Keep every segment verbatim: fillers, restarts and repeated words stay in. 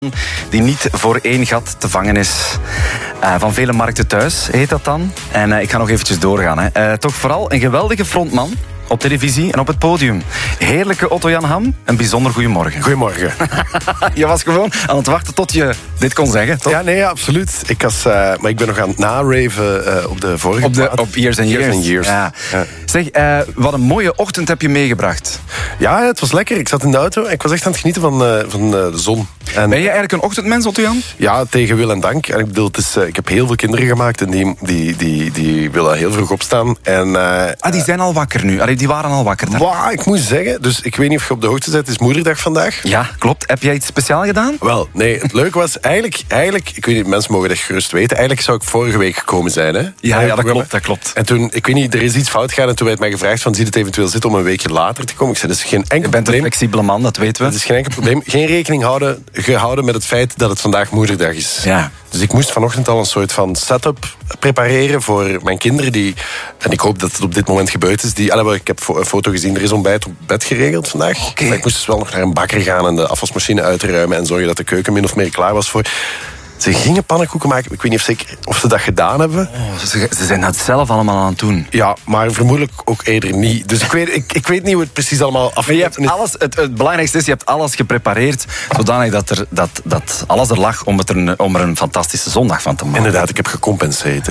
Die niet voor één gat te vangen is. Uh, van vele markten thuis heet dat dan. En uh, ik ga nog eventjes doorgaan. Hè. Uh, toch vooral een geweldige frontman. Op televisie en op het podium. Heerlijke Otto-Jan Ham, een bijzonder goeiemorgen. Goedemorgen. Je was gewoon aan het wachten tot je dit kon zeggen, toch? Ja, nee, ja, absoluut. Ik was, uh, maar ik ben nog aan het naraven uh, op de vorige Op, de, plaat. op Years and Years. Years, and years. Ja. Ja. Zeg, uh, wat een mooie ochtend heb je meegebracht. Ja, het was lekker. Ik zat in de auto en ik was echt aan het genieten van, uh, van uh, de zon. En, ben je eigenlijk een ochtendmens, Otto-Jan? Ja, tegen wil en dank. En ik bedoel, het is, uh, ik heb heel veel kinderen gemaakt en die, die, die, die willen heel vroeg opstaan. En, uh, ah, die zijn al wakker nu. Allee, die waren al wakker. Wow, ik moet zeggen, dus ik weet niet of je op de hoogte bent, het is moederdag vandaag. Ja, klopt. Heb jij iets speciaals gedaan? Wel, nee, het leuke was eigenlijk, eigenlijk, ik weet niet, mensen mogen dat gerust weten, eigenlijk zou ik vorige week gekomen zijn, hè? Ja, ja, dat klopt, dat klopt. En toen, ik weet niet, er is iets fout gegaan en toen werd mij gevraagd van, ziet het eventueel zitten om een weekje later te komen? Ik zei, dat is geen enkel Je bent probleem. een flexibele man, dat weten we. Dat is geen enkel probleem. Geen rekening houden, gehouden met het feit dat het vandaag moederdag is. Ja. Dus ik moest vanochtend al een soort van setup prepareren voor mijn kinderen die, en ik hoop dat het op dit moment gebeurd is, die, allee, ik heb een foto gezien, er is ontbijt op bed geregeld vandaag. Okay. Maar ik moest dus wel nog naar een bakker gaan en de afwasmachine uitruimen en zorgen dat de keuken min of meer klaar was voor. Ze gingen pannenkoeken maken. Ik weet niet of ze, of ze dat gedaan hebben. Oh, ze, ze zijn dat zelf allemaal aan het doen. Ja, maar vermoedelijk ook eerder niet. Dus ik weet, ik, ik weet niet hoe het precies allemaal af. Je hebt alles, het, het belangrijkste is, je hebt alles geprepareerd zodanig dat, er, dat, dat alles er lag om, het er een, om er een fantastische zondag van te maken. Inderdaad, ik heb gecompenseerd.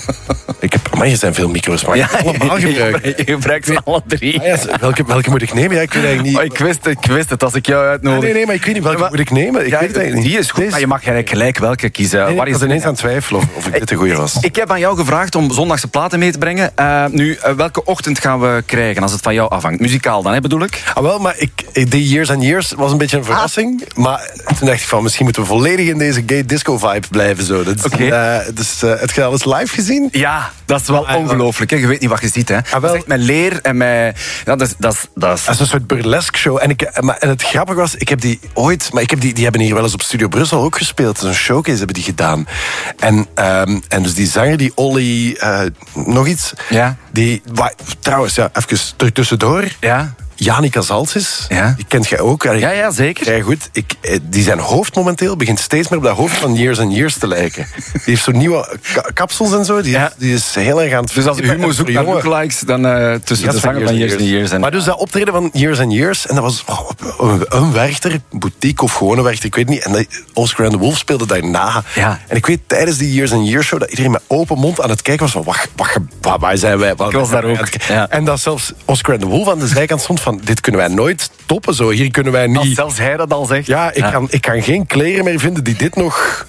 ik heb, maar er zijn veel micro's, maar ja, ik allemaal gebruiken. Je gebruikt ze alle drie. Ah, ja, welke, welke moet ik nemen? Ja, ik weet eigenlijk niet. Oh, ik, wist, ik wist het als ik jou uitnodig. Nee, nee, maar ik weet niet welke maar, moet ik nemen. Ik ja, weet het eigenlijk niet. Die is goed, Deze... maar je mag eigenlijk gelijk welke kiezen. Nee, nee, Waar ik was ineens aan het twijfelen of, of ik dit de goeie was. Ik heb aan jou gevraagd om zondagse platen mee te brengen. Uh, nu, uh, welke ochtend gaan we krijgen als het van jou afhangt? Muzikaal dan, hè, bedoel ik? Ah, wel, maar ik, die Years and Years was een beetje een verrassing. Ah. Maar toen dacht ik van, misschien moeten we volledig in deze gay disco vibe blijven. Zo. Dat is, okay. uh, dus, uh, heb je al eens live gezien? Ja, dat is wel ah, ongelooflijk. Hè? Je weet niet wat je ziet. Hè? Ah, wel. Dat is echt met leer en met... Ja, dat, is, dat, is, dat, is... dat is een soort burlesque show. En, ik, maar, en het grappige was, ik heb die ooit... Maar ik heb die, die hebben hier wel eens op Studio Brussel ook gespeeld. Zo'n showcase hebben die gedaan. En, um, en dus die zanger, die Olly... Uh, nog iets? Ja. Die, wa, trouwens, ja, even terug tussendoor. Ja. Janica Zaltzis, ja. die kent jij ook. Ja, ja, zeker. Ja, goed. Ik, die zijn hoofd momenteel begint steeds meer op dat hoofd van Years and Years te lijken. Die heeft zo'n nieuwe ka- kapsels en zo. Die, ja. die is heel erg aan het... Dus als u humor zoekt naar lookalikes, dan uh, tussen de zanger van Years and Years. En... Maar dus dat optreden van Years and Years, en dat was oh, een, een Werchter, boutique of gewone Werchter, ik weet niet. En dat, Oscar and the Wolf speelde daarna. Ja. En ik weet tijdens die Years and Years show dat iedereen met open mond aan het kijken was van, wacht, wacht, waar, waar zijn wij? Waar, ik was daar ook. Ja. En dat zelfs Oscar and the Wolf aan de zijkant stond van, dit kunnen wij nooit toppen, zo. Hier kunnen wij niet... Als zelfs hij dat al zegt. Ja, ik, ja. Kan, ik kan geen kleren meer vinden die dit nog...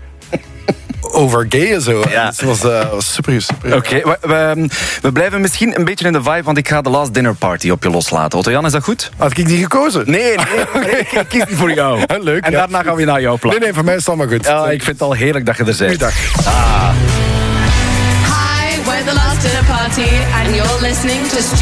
over gay en zo. Ja. Het was, uh, was super, super. Oké, okay, we, we, we blijven misschien een beetje in de vibe, want ik ga de Last Dinner Party op je loslaten. Otto-Jan, is dat goed? Had ik die gekozen? Nee, nee, nee ik kies die voor jou. Leuk. En ja. daarna gaan we naar jouw plan. Nee, nee, voor mij is het allemaal goed. Ja, ik vind het al heerlijk dat je er bent. Goeiedag. Ah. Hi, we're the Last Dinner Party and you're listening to